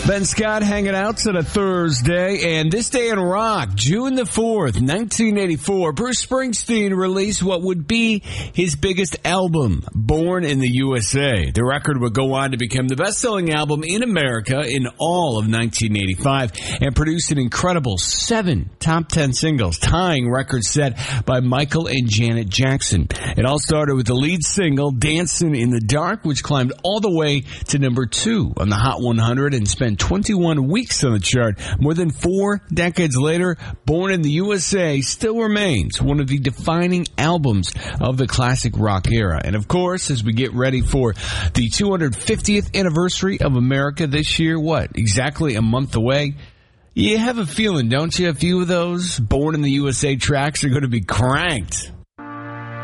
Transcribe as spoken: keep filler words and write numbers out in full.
Ben Scott hanging out on a Thursday, and this day in rock, June the fourth, nineteen eighty-four, Bruce Springsteen released what would be his biggest album, Born in the U S A. The record would go on to become the best-selling album in America in all of nineteen eighty-five and produced an incredible seven top ten singles, tying records set by Michael and Janet Jackson. It all started with the lead single, Dancing in the Dark, which climbed all the way to number two on the Hot one hundred and spent twenty-one weeks on the chart. More than four decades later, Born in the U S A still remains one of the defining albums of the classic rock era. And of course, as we get ready for the two hundred fiftieth anniversary of America this year, what, exactly a month away? You have a feeling, don't you? A few of those Born in the U S A tracks are going to be cranked.